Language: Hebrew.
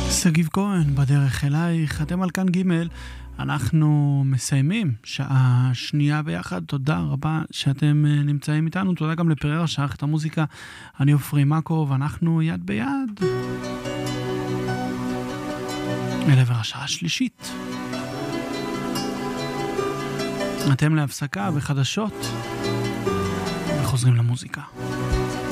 סגיב כהן, בדרך אלייך, אתם על כאן ג', אנחנו מסיימים שעה שנייה ביחד, תודה רבה שאתם נמצאים איתנו, תודה גם לפררה שערך את המוזיקה, אני אופרי מקוב, אנחנו יד ביד, אל עבר השעה השלישית. אתם להפסקה וחדשות, וחוזרים למוזיקה.